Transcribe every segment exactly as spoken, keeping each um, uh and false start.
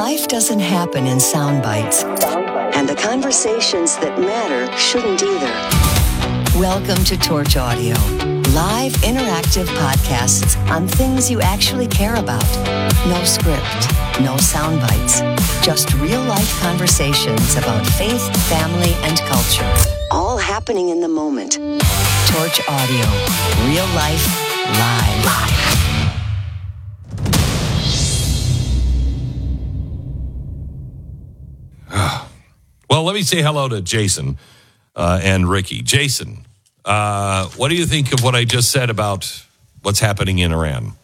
Life doesn't happen in sound bites, and the conversations that matter shouldn't either. Welcome to Torch Audio, live interactive podcasts on things you actually care about. No script, no sound bites, just real-life conversations about faith, family, and culture. All happening in the moment. Torch Audio, real life, live. live. Well, let me say hello to Jason uh, and Ricky. Jason, uh, what do you think of what I just said about what's happening in Iran?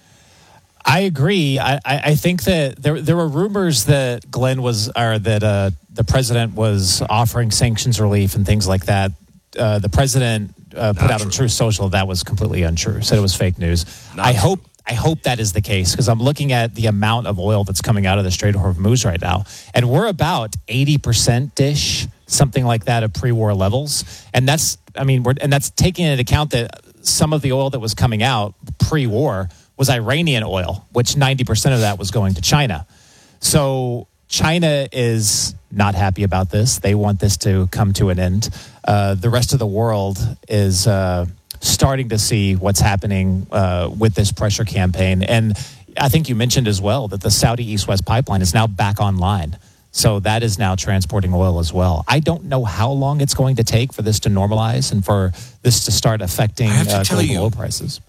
I agree. I, I think that there there were rumors that Glenn was, or that uh, the president was offering sanctions relief and things like that. Uh, the president uh, put out on Truth Social that was completely untrue. Said it was fake news. Not I true. hope. I hope that is the case, because I'm looking at the amount of oil that's coming out of the Strait of Hormuz right now, and we're about eighty percent-ish, something like that, of pre-war levels. And that's, I mean, we're, and that's taking into account that some of the oil that was coming out pre-war was Iranian oil, which ninety percent of that was going to China. So China is not happy about this. They want this to come to an end. Uh, the rest of the world is Uh, starting to see what's happening uh, with this pressure campaign. And I think you mentioned as well that the Saudi East-West pipeline is now back online. So that is now transporting oil as well. I don't know how long it's going to take for this to normalize and for this to start affecting uh, global you, oil prices.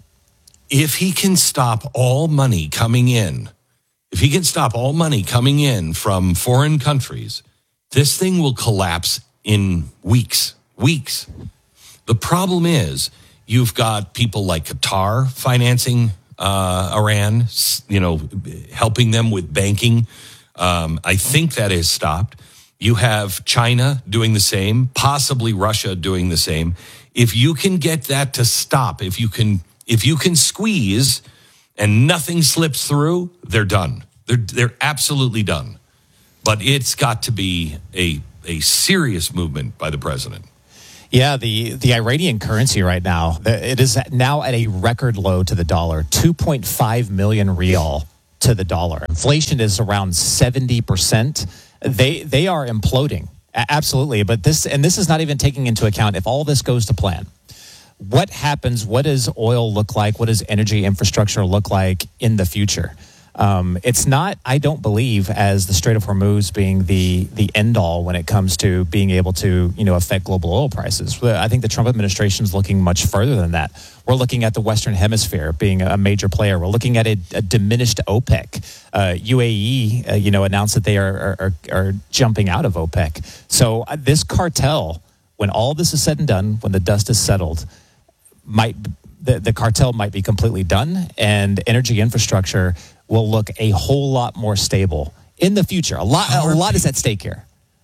If he can stop all money coming in, if he can stop all money coming in from foreign countries, this thing will collapse in weeks, weeks. The problem is, you've got people like Qatar financing uh, Iran, you know, helping them with banking. Um, I think that is stopped. You have China doing the same, possibly Russia doing the same. If you can get that to stop, if you can, if you can squeeze and nothing slips through, they're done. They're they're absolutely done. But it's got to be a a serious movement by the president. Yeah, the, the Iranian currency right now, it is now at a record low to the dollar, two point five million rial to the dollar. Inflation is around seventy percent. They they are imploding, absolutely. But this, and this is not even taking into account if all this goes to plan. What happens? What does oil look like? What does energy infrastructure look like in the future? Um, it's not, I don't believe, as the Strait of Hormuz being the the end all when it comes to being able to, you know, affect global oil prices. I think the Trump administration is looking much further than that. We're looking at the Western Hemisphere being a major player. We're looking at a, a diminished OPEC. Uh, U A E, uh, you know, announced that they are, are are jumping out of OPEC. So uh, this cartel, when all this is said and done, when the dust is settled, might the, the cartel might be completely done, and energy infrastructure will look a whole lot more stable in the future. A lot, a lot is at stake here.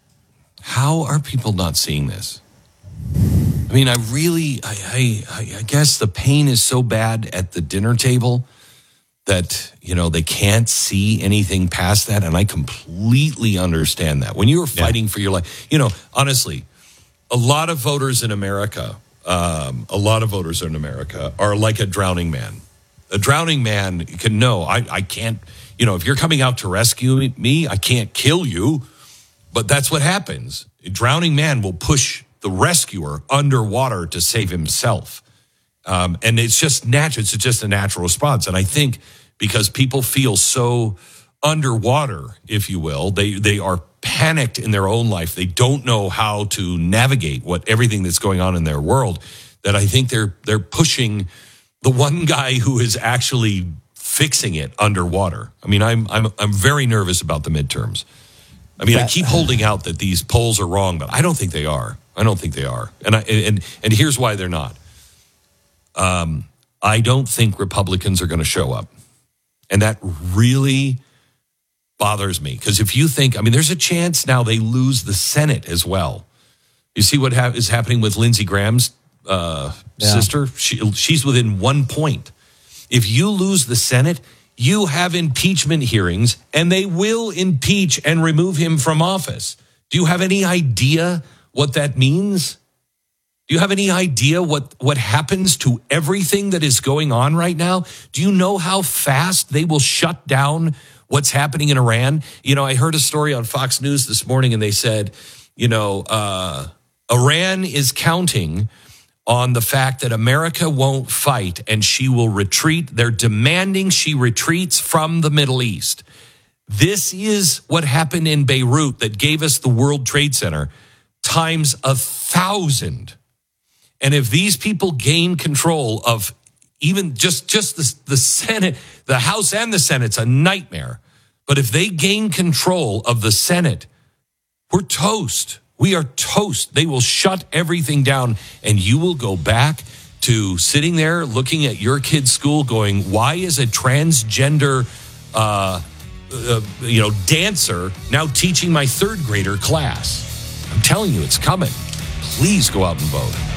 How are people not seeing this? I mean, I really, I, I, I guess the pain is so bad at the dinner table that, you know, they can't see anything past that. And I completely understand that. When you are fighting yeah. for your life, you know, honestly, a lot of voters in America, um, a lot of voters in America are like a drowning man. A drowning man can know, I, I can't, you know, if you're coming out to rescue me, I can't kill you. But that's what happens. A drowning man will push the rescuer underwater to save himself. Um, and it's just natural. It's just a natural response. And I think because people feel so underwater, if you will, they, they are panicked in their own life. They don't know how to navigate what everything that's going on in their world, that I think they're they're pushing the one guy who is actually fixing it underwater. I mean, I'm I'm I'm very nervous about the midterms. I mean, I keep holding out that these polls are wrong, but I don't think they are. I don't think they are. And I and and here's why they're not. Um, I don't think Republicans are going to show up. And that really bothers me, because if you think, I mean, there's a chance now they lose the Senate as well. You see what ha- is happening with Lindsey Graham's uh, yeah. sister? She, she's within one point. If you lose the Senate, you have impeachment hearings, and they will impeach and remove him from office. Do you have any idea what that means? Do you have any idea what, what happens to everything that is going on right now? Do you know how fast they will shut down what's happening in Iran. You know, I heard a story on Fox News this morning, and they said, you know, uh, Iran is counting on the fact that America won't fight and she will retreat. They're demanding she retreats from the Middle East. This is what happened in Beirut that gave us the World Trade Center times a thousand. And if these people gain control of even just, just the, the Senate, the House and the Senate's a nightmare. But if they gain control of the Senate, we're toast. We are toast. They will shut everything down, and you will go back to sitting there looking at your kid's school going, why is a transgender uh, uh, you know, dancer now teaching my third grader class? I'm telling you, it's coming. Please go out and vote.